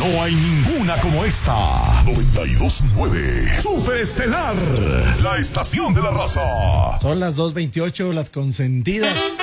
No hay ninguna como esta. 92.9 Superestelar, la estación de la raza. Son las 2:28, las consentidas.